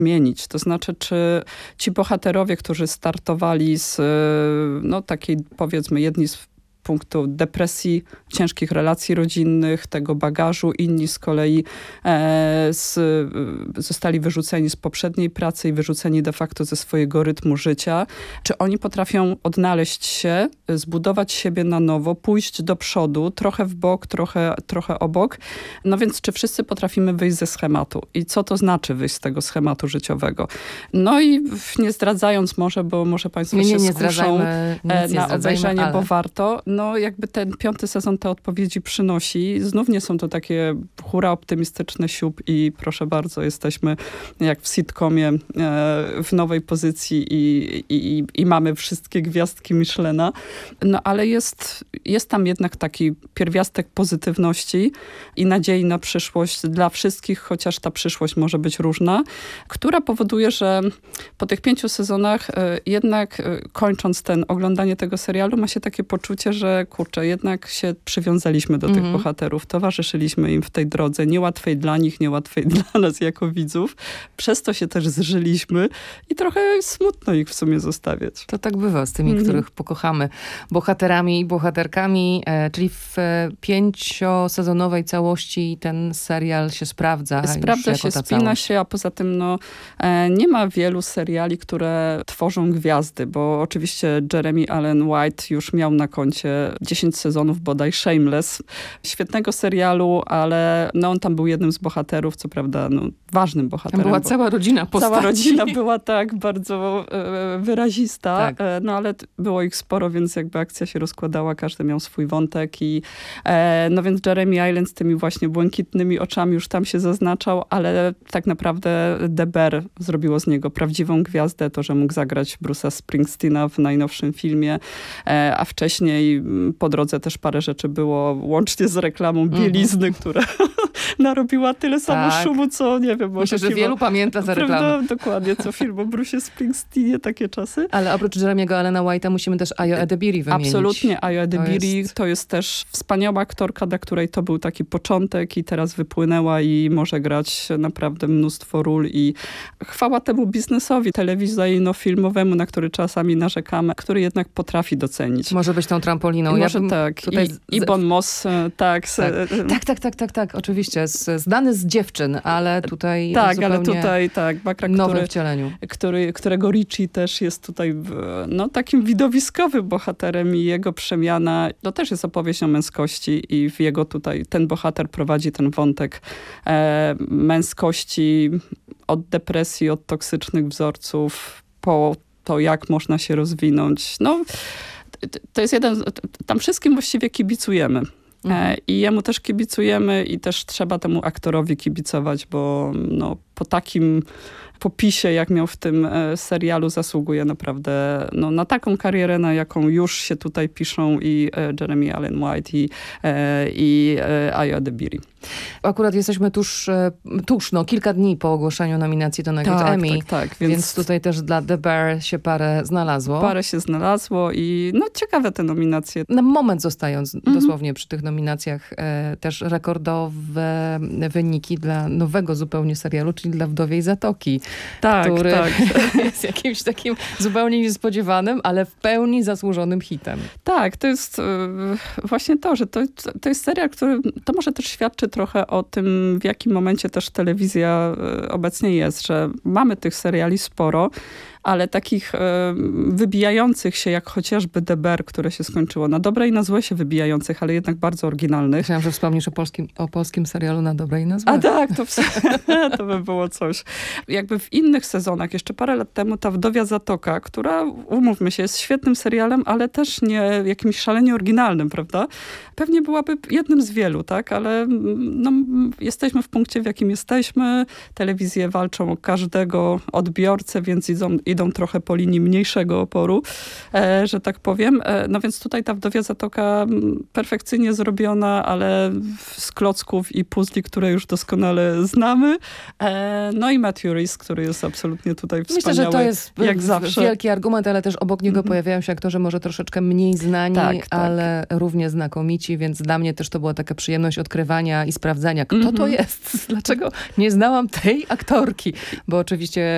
mienić. To znaczy, czy ci bohaterowie, którzy startowali z takiej, powiedzmy, jedni z punktu depresji, ciężkich relacji rodzinnych, tego bagażu. Inni z kolei zostali wyrzuceni z poprzedniej pracy i wyrzuceni de facto ze swojego rytmu życia. Czy oni potrafią odnaleźć się, zbudować siebie na nowo, pójść do przodu, trochę w bok, trochę obok. No więc czy wszyscy potrafimy wyjść ze schematu? I co to znaczy wyjść z tego schematu życiowego? No i nie zdradzając może, bo może państwo się skuszą na obejrzenie, bo warto. No jakby ten 5. sezon te odpowiedzi przynosi. Znów nie są to takie hura optymistyczne siup i proszę bardzo, jesteśmy jak w sitcomie w nowej pozycji i mamy wszystkie gwiazdki Michelina. No ale jest tam jednak taki pierwiastek pozytywności i nadziei na przyszłość dla wszystkich, chociaż ta przyszłość może być różna, która powoduje, że po tych 5 sezonach jednak kończąc oglądanie tego serialu ma się takie poczucie, że kurczę, jednak się przywiązaliśmy do tych bohaterów, towarzyszyliśmy im w tej drodze, niełatwej dla nich, niełatwej dla nas jako widzów. Przez to się też zżyliśmy i trochę smutno ich w sumie zostawiać. To tak bywa z tymi, których pokochamy. Bohaterami i bohaterkami, czyli w 5-sezonowej całości ten serial się sprawdza. Sprawdza się, spina się, a poza tym nie ma wielu seriali, które tworzą gwiazdy, bo oczywiście Jeremy Allen White już miał na koncie 10 sezonów bodaj Shameless. Świetnego serialu, ale on tam był jednym z bohaterów, co prawda ważnym bohaterem. Tam była cała rodzina postaci. Cała rodzina była tak bardzo wyrazista, tak. Ale było ich sporo, więc jakby akcja się rozkładała, każdy miał swój wątek więc Jeremy Allen z tymi właśnie błękitnymi oczami już tam się zaznaczał, ale tak naprawdę The Bear zrobiło z niego prawdziwą gwiazdę, to, że mógł zagrać Bruce'a Springsteena w najnowszym filmie, a wcześniej po drodze też parę rzeczy było, łącznie z reklamą bielizny, która narobiła tyle samo szumu, co nie wiem. Myślę, że wielu pamięta za reklamę. Dokładnie, co film o Bruce'ie Springsteenie, takie czasy. Ale oprócz Jeremiego Allena White'a musimy też Ayo Edebiri wymienić. Absolutnie, Ayo Edebiri to jest też wspaniała aktorka, dla której to był taki początek i teraz wypłynęła i może grać naprawdę mnóstwo ról i chwała temu biznesowi telewizyjno-filmowemu, na który czasami narzekamy, który jednak potrafi docenić. Może być tą trampoliną. Może tak. I Bon Moss, tak. Tak, oczywiście. Znany z dziewczyn, ale tutaj Bakra, nowym wcieleniu. Którego Richie też jest tutaj takim widowiskowym bohaterem i jego przemiana, to też jest opowieść o męskości i w jego tutaj ten bohater prowadzi ten wątek męskości od depresji, od toksycznych wzorców, po to, jak można się rozwinąć. To jest tam wszystkim właściwie kibicujemy. I jemu też kibicujemy i też trzeba temu aktorowi kibicować, bo po takim popisie, jak miał w tym serialu, zasługuje naprawdę na taką karierę, na jaką już się tutaj piszą i Jeremy Allen White i Ayo Edebiri. Akurat jesteśmy tuż, kilka dni po ogłoszeniu nominacji do nagród Emmy, tak. Więc tutaj też dla The Bear się parę znalazło. Parę się znalazło i ciekawe te nominacje. Na moment zostając dosłownie przy tych nominacjach, też rekordowe wyniki dla nowego zupełnie serialu, czyli dla Wdowiej Zatoki. Który jest jakimś takim zupełnie niespodziewanym, ale w pełni zasłużonym hitem. Tak, to jest właśnie to, że to jest serial, który to może też świadczy trochę o tym, w jakim momencie też telewizja obecnie jest, że mamy tych seriali sporo, ale takich wybijających się, jak chociażby The Bear, które się skończyło na dobre i na złe się wybijających, ale jednak bardzo oryginalnych. Myślałam, że wspomnisz o polskim serialu na dobre i na złe. A tak, to by było coś. Jakby w innych sezonach, jeszcze parę lat temu, ta Wdowia Zatoka, która, umówmy się, jest świetnym serialem, ale też nie jakimś szalenie oryginalnym, prawda? Pewnie byłaby jednym z wielu, tak? Ale jesteśmy w punkcie, w jakim jesteśmy. Telewizje walczą o każdego odbiorcę, więc idą trochę po linii mniejszego oporu, że tak powiem. Więc tutaj ta Wdowia Zatoka perfekcyjnie zrobiona, ale z klocków i puzli, które już doskonale znamy. I Matthew Rhys, który jest absolutnie tutaj wspaniały. Myślę, że to jest jak zawsze wielki argument, ale też obok niego pojawiają się aktorzy może troszeczkę mniej znani, ale równie znakomici, więc dla mnie też to była taka przyjemność odkrywania i sprawdzania, kto to jest, dlaczego nie znałam tej aktorki, bo oczywiście